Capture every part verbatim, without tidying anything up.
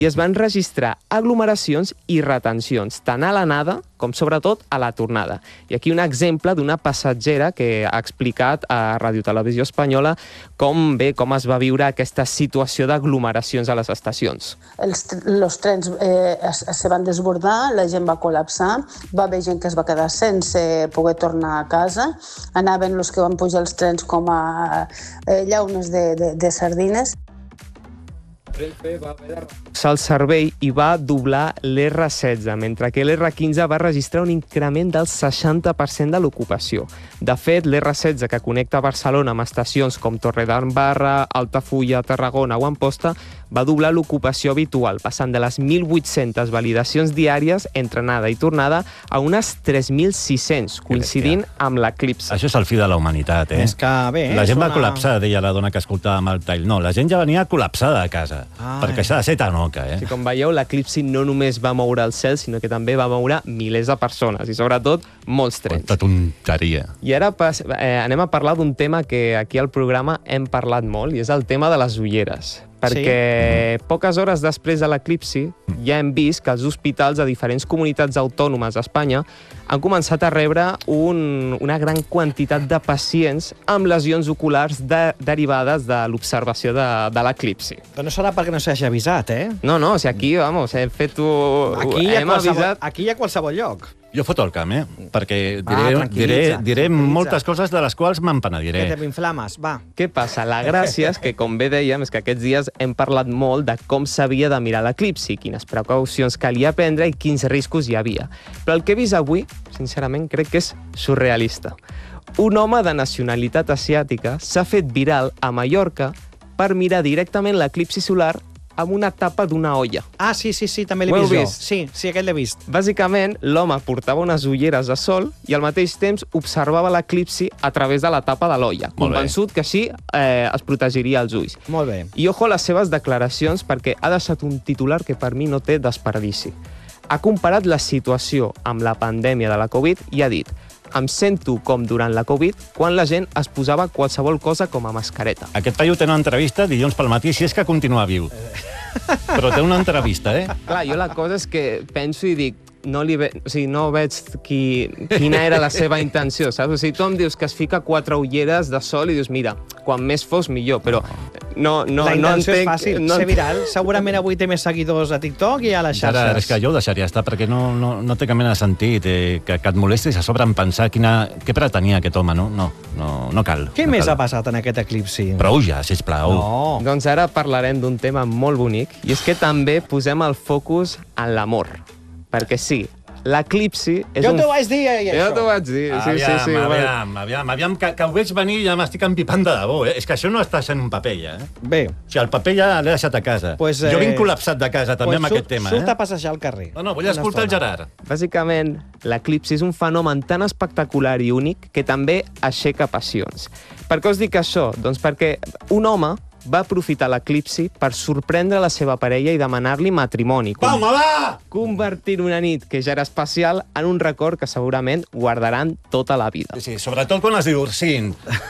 i es van registrar aglomeracions i retencions, tant a l'anada com sobretot a la tornada. I aquí un exemple d'una passatgera que ha explicat a Radio Televisió Espanyola com bé com es va viure aquesta situació d'aglomeracions a les estacions. Els, els trens eh, es, se van desbordar, la gent va col·lapsar, va haver gent que es va quedar sense poder tornar a casa, anaven els que van pujar els trens com a eh, llaunes de, de, de sardines. Renfe va haver de reforçar el servei i va doblar l'erre setze, mentre que l'erre quinze va registrar un increment del seixanta per cent de l'ocupació. De fet, l'erre setze, que connecta Barcelona amb estacions com Torredembarra, Altafulla, Tarragona o Amposta, va doblar l'ocupació habitual, passant de les mil vuit-centes validacions diàries entre anada i tornada a unes tres mil sis-cents, coincidint amb l'eclipsi. Això és el fi de la humanitat, eh? És que bé... La gent va una... col·lapsar, deia la dona que escoltàvem el tall. No, la gent ja venia col·lapsada a casa, Ai. perquè s'ha de ser tanoca, eh? Sí, com veieu, l'eclipsi no només va moure el cel, sinó que també va moure milers de persones, i sobretot molts trens. Quanta tonteria. I ara pas, eh, anem a parlar d'un tema que aquí al programa hem parlat molt, i és el tema de les ulleres. Perquè sí? poques hores després de l'eclipsi ja hem vist que els hospitals de diferents comunitats autònomes d'Espanya han començat a rebre un, una gran quantitat de pacients amb lesions oculars de, derivades de l'observació de, de l'eclipsi. Però no serà perquè no s'hagi avisat, eh? No, no, o sigui, aquí, vamos, hem fet... Aquí hi ha, hem qualsevol, avisat... aquí hi ha qualsevol lloc. Jo foto el camp, eh? Perquè Va, diré, diré, tranquil·litza, diré tranquil·litza. moltes coses de les quals m'empenediré. Que t'inflames, va. Què passa? La gràcia és que, com bé dèiem, és que aquests dies hem parlat molt de com s'havia de mirar l'eclipsi, quines precaucions calia prendre i quins riscos hi havia. Però el que he vist avui, sincerament, crec que és surrealista. Un home de nacionalitat asiàtica s'ha fet viral a Mallorca per mirar directament l'eclipsi solar amb una tapa d'una olla. Ah, sí, sí, sí, també l'he Ho heu vist, jo. vist? Sí, sí, aquest l'he vist. Bàsicament, l'home portava unes ulleres de sol i al mateix temps observava l'eclipsi a través de la tapa de l'olla, convençut que així eh, es protegiria els ulls. Molt bé. I ojo a les seves declaracions, perquè ha deixat un titular que per mi no té desperdici. Ha comparat la situació amb la pandèmia de la Covid i ha dit: em sento com durant la Covid, quan la gent es posava qualsevol cosa com a mascareta. Aquest paio té una entrevista dilluns pel matí, si és que continua viu. Però té una entrevista, eh? Clar, jo la cosa és que penso i dic, no, li ve... o sigui, no veig qui... quina era la seva intenció, saps? O sigui, tu em dius que es fica quatre ulleres de sol i dius, mira, quan més fos millor, però no, no, la no intenció entenc... és fàcil, no ser viral. Segurament avui té més seguidors a TikTok i a les xarxes. Ara, és que jo ho deixaria estar, perquè no, no, no té cap mena de sentit eh, que, que et molestis a sobre en pensar quina, què pretenia aquest home, no? No, no, no cal. Què no més cal. ha passat en aquest eclipsi? Prou ja, sisplau. No. Doncs ara parlarem d'un tema molt bonic, i és que també posem el focus en l'amor. Perquè sí, l'eclipsi és jo un... t'ho vaig dir, eh, Jo això. t'ho vaig dir, sí, Aviam, sí, sí. aviam, aviam, aviam, que, que ho veig venir i ja m'estic empipant de debò, eh? És que això no està sent un paper, ja, eh? Bé. O sigui, el paper ja l'he deixat a casa. Pues, jo eh, vinc col·lapsat de casa, també, pues amb surt, aquest tema, surt eh? a passejar al carrer. No, no, vull escoltar el Gerard. Bàsicament, l'eclipsi és un fenomen tan espectacular i únic que també aixeca passions. Per què us dic això? Doncs perquè un home va aprofitar l'eclipsi per sorprendre la seva parella i demanar-li matrimoni. Va, home, va! Convertint una nit que ja era especial en un record que segurament guardaran tota la vida. Sí, sí, sobretot quan es divorcin.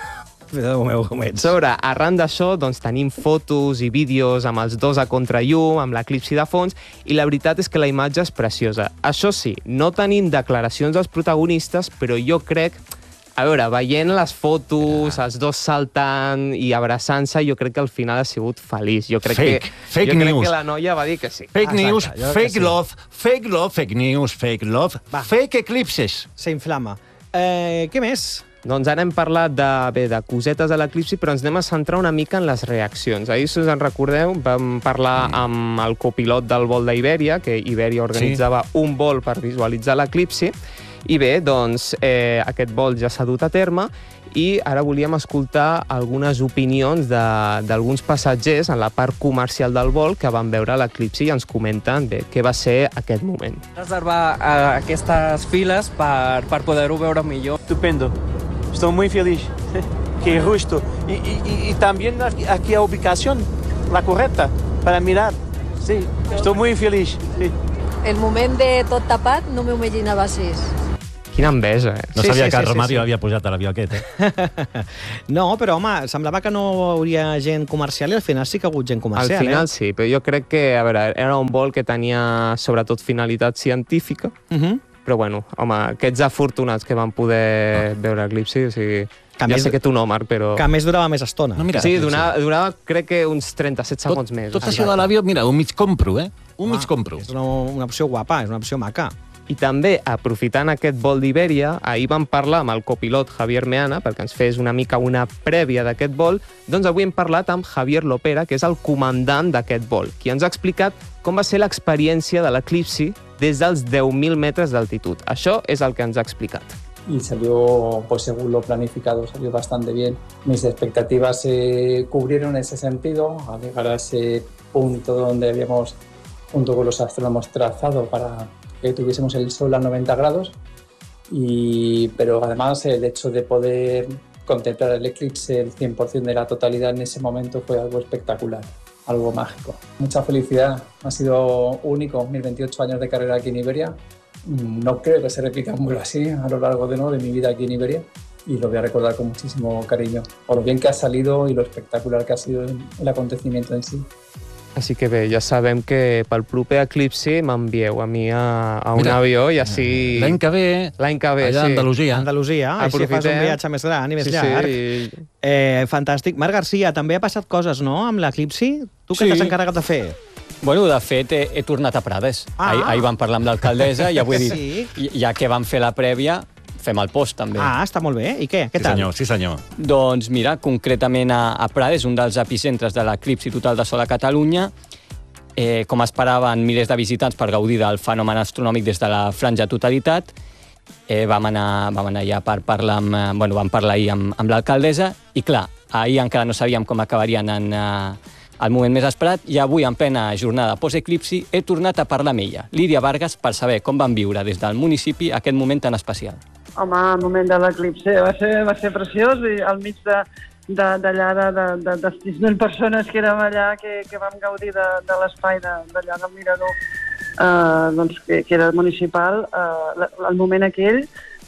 Déu meu, com ets. Sobre, arran d'això, doncs, tenim fotos i vídeos amb els dos a contrallum, amb l'eclipsi de fons, i la veritat és que la imatge és preciosa. Això sí, no tenim declaracions dels protagonistes, però jo crec... A veure, veient les fotos, els dos saltant i abraçant-se, jo crec que al final ha sigut feliç. Jo crec Fake, que, fake jo news. crec que la noia va dir que sí. Fake Exacte, news, jo crec fake que sí. love, fake love, fake news, fake love, Va. fake eclipses. S'inflama. Eh, què més? Doncs ara hem parlat de, bé, de cosetes de l'eclipsi, però ens anem a centrar una mica en les reaccions. Ahir, si us en recordeu, vam parlar mm. amb el copilot del vol d'Ibèria, que Ibèria organitzava sí. un vol per visualitzar l'eclipsi, i bé, doncs, eh, aquest vol ja s'ha dut a terme, i ara volíem escoltar algunes opinions d'alguns passatgers en la part comercial del vol que van veure l'eclipsi i ens comenten bé, què va ser aquest moment. Reservar uh, aquestes files per, per poder-ho veure millor. Estupendo. Estoy muy feliz. Qué justo. Y, y, y también aquí la ubicación, la correcta, para mirar. Sí, estoy muy feliz. Sí. El moment de tot tapat no m'ho imaginava així. Quina enveja, eh? No Sí, sabia sí, que sí, el Romario sí, sí. havia pujat a l'avió aquest, eh? No, però, home, semblava que no hauria gent comercial i al final sí que ha hagut gent Al comercial, final eh? sí, però jo crec que, a veure, era un vol que tenia sobretot finalitat científica, Uh -huh. però bueno, home, aquests afortunats que van poder Ah. veure eclipsi, o sigui, Que a ja més- sé que tu no, Marc, però... Que a més durava més estona. No, mira, Sí, donava, donava, crec que uns trenta-set tot, segons més. tot això de l'avió, mira, un mig compro, eh? Un mig Ah, compro. És una, una opció guapa, és una opció maca. I també, aprofitant aquest vol d'Ibèria, ahir vam parlar amb el copilot Javier Meana perquè ens fes una mica una prèvia d'aquest vol, doncs avui hem parlat amb Javier Lopera, que és el comandant d'aquest vol, qui ens ha explicat com va ser l'experiència de l'eclipsi des dels deu mil metres d'altitud. Això és el que ens ha explicat. Y salió, pues según lo planificado, salió bastante bien. Mis expectativas se cubrieron en ese sentido, al llegar a ese punto donde habíamos, junto con los astrónomos, trazado para que tuviésemos el sol a noventa grados, y, pero además el hecho de poder contemplar el eclipse el cien por ciento de la totalidad en ese momento fue algo espectacular, algo mágico. Mucha felicidad, ha sido único, mis veintiocho años de carrera aquí en Iberia. No creo que se repita un vuelo así a lo largo de, ¿no? de mi vida aquí en Iberia, y lo voy a recordar con muchísimo cariño, por lo bien que ha salido y lo espectacular que ha sido el acontecimiento en sí. Així que bé, ja sabem que pel proper eclipsi m'envieu a mi a, a un Mira, avió i així... L'any que ve, L'any que ve, allà a sí. Andalusia. Andalusia, així fas un Aprofitem. viatge més gran i més sí, llarg. Sí, i... Eh, fantàstic. Marc Garcia, també ha passat coses, no?, amb l'eclipsi? Tu què Sí. t'has encarregat de fer? Bueno, de fet, he, he tornat a Prades. Ah. Ahir, ahir vam parlar amb l'alcaldessa i avui he dit, Sí. i- ja que vam fer la prèvia, fem el post, també. Ah, està molt bé. I què? Què Sí, tal? senyor, sí, senyor. Doncs mira, concretament a, a Prades, un dels epicentres de l'eclipsi total de sol a Catalunya, eh, com esperaven milers de visitants per gaudir del fenomen astronòmic des de la franja totalitat, eh, vam, anar, vam anar allà per parlar amb, eh, bueno, vam parlar ahir amb, amb l'alcaldessa i clar, ahir encara no sabíem com acabarien en eh, el moment més esperat i avui, en plena jornada post-eclipsi, he tornat a parlar amb ella, Lídia Vargas, per saber com van viure des del municipi aquest moment tan especial. Home, el moment de l'eclipsi va ser, va ser preciós, i al mig de, de, d'allà, de, de, de, de sis mil persones que érem allà, que, que vam gaudir de, de l'espai de, d'allà del mirador, eh, doncs, que, que era municipal, eh, el moment aquell,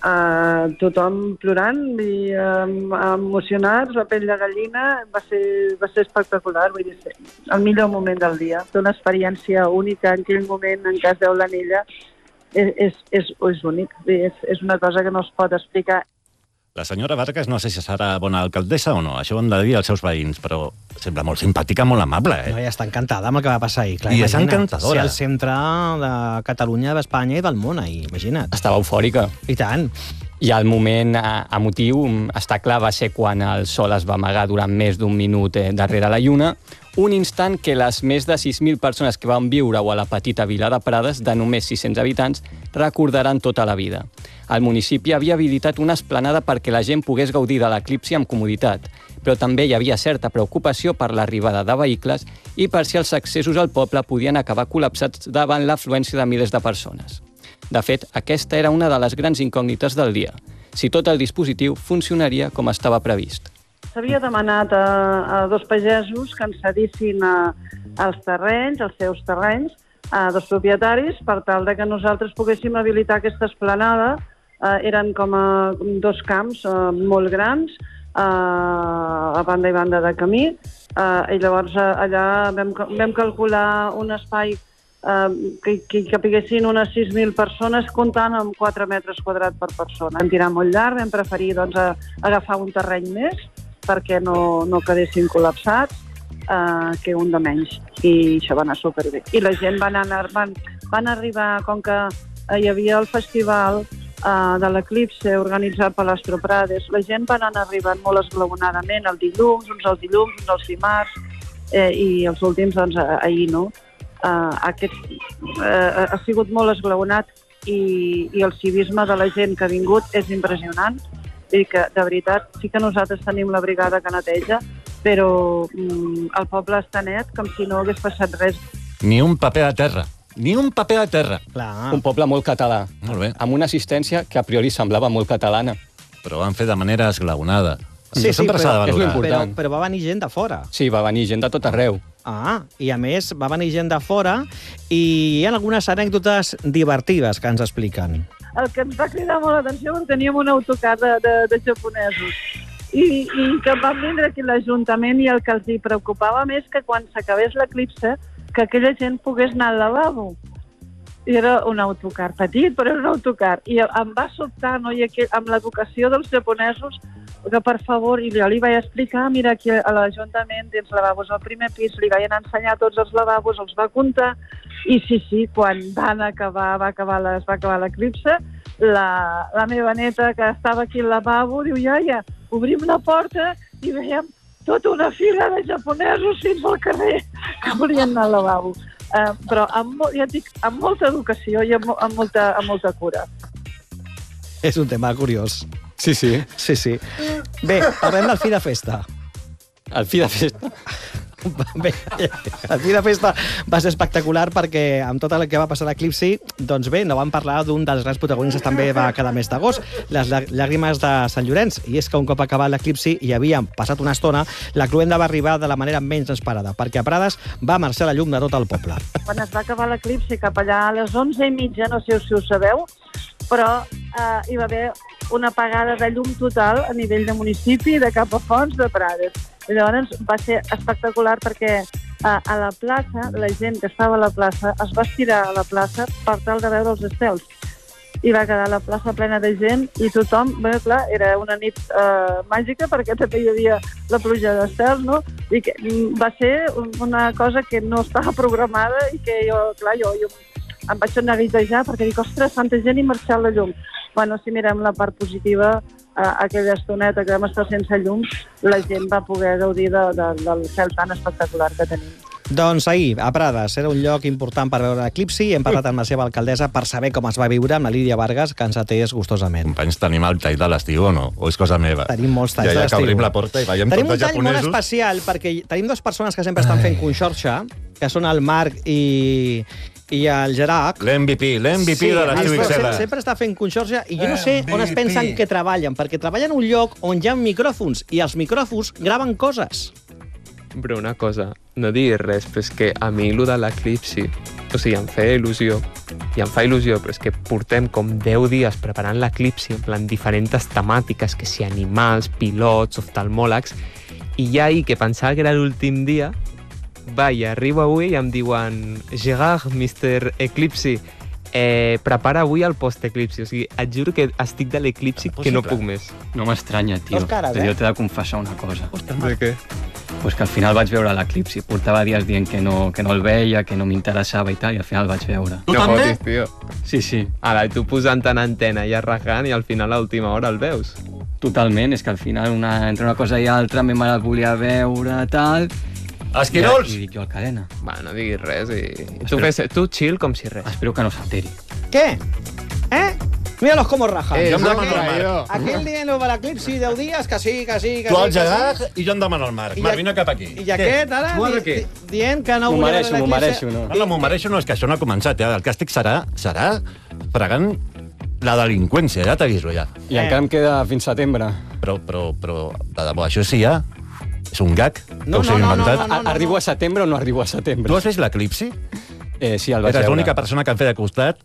eh, tothom plorant i eh, emocionats, la pell de gallina, va ser, va ser espectacular, vull dir, el millor moment del dia. Una experiència única en aquell moment, en cas de l'anella, és, és, és, és únic, és, és una cosa que no es pot explicar. La senyora Vargas no sé si serà bona alcaldessa o no, això ho han de dir els seus veïns, però sembla molt simpàtica, molt amable, eh? No, ja està encantada amb el que va passar ahir. Clar, I és imagina't, encantadora. Ser el centre de Catalunya, d'Espanya i del món ahir, imagina't. Estava eufòrica. I tant. I el moment eh, emotiu, està clar, va ser quan el sol es va amagar durant més d'un minut eh, darrere la lluna, un instant que les més de sis mil persones que van viure-ho a la petita vila de Prades, de només sis-cents habitants, recordaran tota la vida. El municipi havia habilitat una esplanada perquè la gent pogués gaudir de l'eclipsi amb comoditat, però també hi havia certa preocupació per l'arribada de vehicles i per si els accessos al poble podien acabar col·lapsats davant l'afluència de milers de persones. De fet, aquesta era una de les grans incògnites del dia, si tot el dispositiu funcionaria com estava previst. S'havia demanat a, a dos pagesos que ens cedissin a, als terrenys, als seus terrenys, a dos propietaris, per tal de que nosaltres poguéssim habilitar aquesta esplanada. Eh, eren com a dos camps eh, molt grans, eh, a banda i banda de camí, eh, i llavors eh, allà vam, vam calcular un espai eh, que, que hi capiguessin unes sis mil persones, comptant amb quatre metres quadrats per persona. Vam tirar molt llarg, vam preferir doncs, a, agafar un terreny més perquè no, no quedessin col·lapsats, eh, que un de menys. I això va anar superbé. I la gent van, anar, van, van arribar, com que eh, hi havia el festival eh, de l'eclipse organitzat per l'Astro Prades, la gent van anar arribant molt esglaonadament el dilluns, uns els dilluns, uns els dimarts, eh, i els últims, doncs, ahir, no? Eh, aquest, eh, ha sigut molt esglaonat i, i el civisme de la gent que ha vingut és impressionant. I que, de veritat, sí que nosaltres tenim la brigada que neteja, però mm, el poble està net com si no hagués passat res. Ni un paper a terra. Ni un paper a terra. Clar. Un poble molt català, Molt bé. amb una assistència que a priori semblava molt catalana. Però ho han fet de manera esglaonada. Sí, Això sí, sempre s'ha de però és valorar. l'important. Però, però va venir gent de fora. Sí, va venir gent de tot arreu. Ah, i a més va venir gent de fora i hi ha algunes anècdotes divertides que ens expliquen. el que ens va cridar molt l'atenció perquè teníem un autocar de, de, de japonesos. I, i que van vindre aquí a l'Ajuntament i el que els hi preocupava més que quan s'acabés l'eclipse que aquella gent pogués anar al lavabo. I era un autocar petit, però era un autocar. I em va sobtar, no? I aquí, amb l'educació dels japonesos, que per favor, i jo li vaig explicar, mira, aquí a l'Ajuntament tens lavabos al primer pis, li vaig anar a ensenyar tots els lavabos, els va comptar, i sí, sí, quan van acabar, va acabar les, va acabar l'eclipse, la, la meva neta, que estava aquí al lavabo, diu, iaia, obrim la porta i veiem tota una fila de japonesos fins al carrer que volien anar al lavabo. Uh, però amb, ja et dic, amb molta educació i amb, amb, molta, amb molta cura. És un tema curiós. Sí, sí. Sí, sí. Bé, parlem del fi de festa. El fi de festa? Bé, el fi de festa va ser espectacular perquè amb tot el que va passar a l'eclipsi, doncs bé, no vam parlar d'un dels grans protagonistes també va cada mes d'agost, les llàgrimes de Sant Llorenç. I és que un cop acabat l'eclipsi i havia passat una estona, la cloenda va arribar de la manera menys esperada, perquè a Prades va marxar la llum de tot el poble. Quan es va acabar l'eclipsi, cap allà a les onze i mitja, no sé si ho sabeu, però eh, hi va haver una apagada de llum total a nivell de municipi de Capafonts de Prades. I llavors va ser espectacular perquè a, a la plaça, la gent que estava a la plaça es va estirar a la plaça per tal de veure els estels. I va quedar la plaça plena de gent i tothom, bé, clar, era una nit eh, màgica perquè també hi havia la pluja d'estels, no? I que va ser una cosa que no estava programada i que jo, clar, jo, jo em vaig anar a neguitejar perquè dic, ostres, tanta gent i marxat la llum. Bueno, si mirem la part positiva, eh, aquella estoneta que vam estar sense llum, la gent va poder gaudir de, de, del cel tan espectacular que tenim. Doncs ahir, a Prades, era un lloc important per veure l'eclipsi. Hem parlat amb la seva alcaldessa per saber com es va viure, amb la Lídia Vargas, que ens atès gustosament. Companys, tenim el tall de l'estiu o no? O és cosa meva? Tenim molts talls ja, de l'estiu. Ja que obrim la porta i veiem tenim tots els japonesos. Tenim un tall molt especial, perquè tenim dues persones que sempre estan fent conxorxa, que són el Marc i... i el Gerard. L'M V P, l'M V P sí, de l'estiu X L. Sempre està fent conxorxa i jo no sé on es pensen que treballen, perquè treballen en un lloc on hi ha micròfons i els micròfons graven coses. Però una cosa, no diguis res, però és que a mi allò de l'eclipsi, o sigui, em feia il·lusió, i em fa il·lusió, però és que portem com deu dies preparant l'eclipsi, en plan diferents temàtiques, que si animals, pilots, oftalmòlegs, i ja ahir, que pensava que era l'últim dia, va, i arribo avui i em diuen Gerard, mister Eclipsi, eh, prepara avui el post-eclipsi. O sigui, et juro que estic de l'eclipsi que no puc més. No m'estranya, tio. Dos cares, eh? Jo t'he de confessar una cosa. De què? Pues que al final vaig veure l'eclipsi. Portava dies dient que no, que no el veia, que no m'interessava i tal, i al final el vaig veure. Tu també? Fotis, tio. Sí, sí. Ara, i tu posant en antena i arracant i al final a l'última hora el veus. Totalment, és que al final una, entre una cosa i altra me mare el volia veure, tal... Esquirols! I dic jo al cadena. Va, no diguis res i... Tu, fes, tu chill com si res. Espero que no s'enteri. Què? Eh? Míralos com rajan. Eh, jo em demano el Marc. Aquell dient per l'eclipsi deu dies, que sí, que sí, que tu sí. el Gerard i jo em demano el Marc. Marc, vine cap aquí. I aquest, ara, di, dient que no M'ho volia mereixo, m'ho mereixo, no? No, no, m'ho mereixo, no, és que això no ha començat, ja. El càstig serà, serà fregant la delinqüència, ja t'aviso, ja. I encara em queda fins setembre. Però, però, però, de debò, això sí, ja... És un gag No, que us heu no, no, inventat. no, no, no. Arribo a setembre o no arribo a setembre? Tu has vist l'eclipsi? Eh, sí, el vaig Eres veure. l'única persona que em feia costat.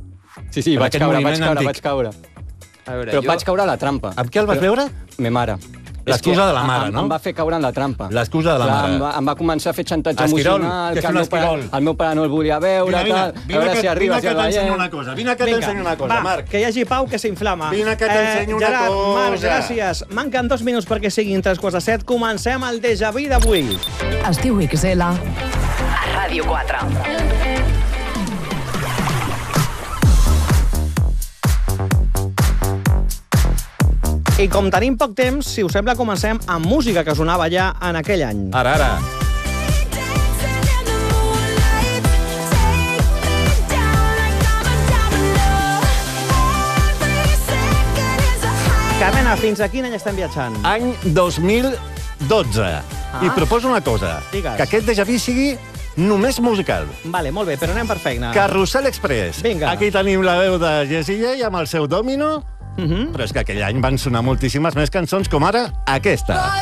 Sí, sí, per vaig aquest caure, vaig moviment caure, antic. vaig caure. A veure, Però jo... vaig caure a la trampa. Amb què el vas veure? Me mare. L'excusa de la mare, em, no? Em va fer caure en la trampa. L'excusa de la Clar, mare. Em va, em va començar a fer xantatge Esquirol, emocional, que és que el un meu, pare, esquirol. el meu pare no el volia veure, Vine, tal, vine, a veure que, si arriba, vine si que el t'ensenyo veiem. una cosa. Vine que t'ensenyo una cosa, va, Marc. que hi hagi pau, que s'inflama. Vine que t'ensenyo una Gerard, cosa. Marc, gràcies. Manquen dos minuts perquè siguin tres quarts de set. Comencem el déjà vu d'avui. Estiu X L a Ràdio quatre. I com tenim poc temps, si us sembla, comencem amb música que sonava ja en aquell any. Ara, ara. Carmena, fins a quin any estem viatjant? Any dos mil dotze. I proposo una cosa. Digues. Que aquest déjà vu sigui només musical. Vale, molt bé, però anem per feina. Carrusel Express. Vinga. Aquí tenim la veu de Jessie J amb el seu Domino. Uh -huh. Però és que aquell any van sonar moltíssimes més cançons com ara aquesta.